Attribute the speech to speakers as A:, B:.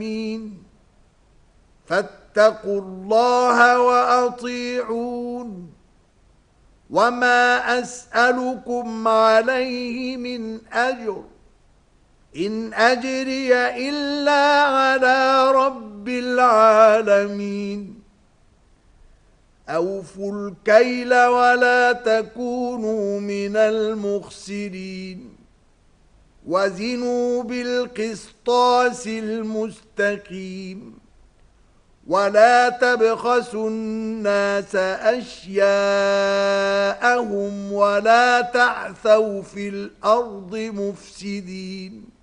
A: فاتقوا الله وأطيعون وما أسألكم عليه من أجر إن أجري إلا على رب العالمين أوفوا الكيل ولا تكونوا من المخسرين وزنوا بالقسطاس المستقيم ولا تبخسوا الناس أشياءهم ولا تعثوا في الأرض مفسدين